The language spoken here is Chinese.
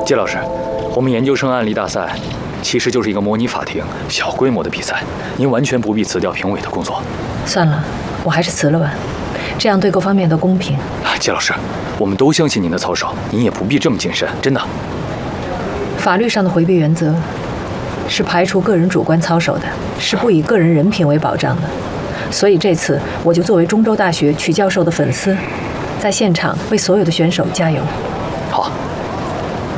季老师，我们研究生案例大赛其实就是一个模拟法庭、小规模的比赛，您完全不必辞掉评委的工作。 算了，我还是辞了吧，这样对各方面都公平。 季老师，我们都相信您的操守，您也不必这么谨慎，真的。 法律上的回避原则是排除个人主观操守的，是不以个人人品为保障的。所以这次我就作为中州大学曲教授的粉丝，在现场为所有的选手加油。